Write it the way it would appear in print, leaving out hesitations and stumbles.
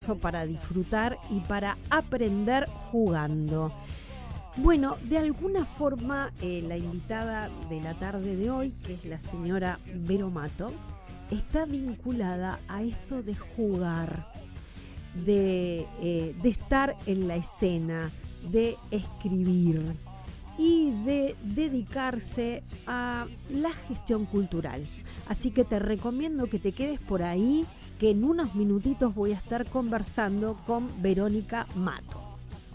para disfrutar y para aprender jugando. Bueno, de alguna forma la invitada de la tarde de hoy, que es la señora Vero Mato, está vinculada a esto de jugar, de estar en la escena, de escribir y de dedicarse a la gestión cultural. Así que te recomiendo que te quedes por ahí, que en unos minutitos voy a estar conversando con Verónica Mato.